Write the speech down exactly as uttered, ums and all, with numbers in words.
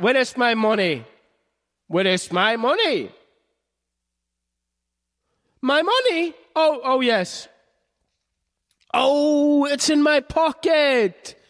Where is my money? Where is my money? My money? Oh, oh, yes. Oh, it's in my pocket.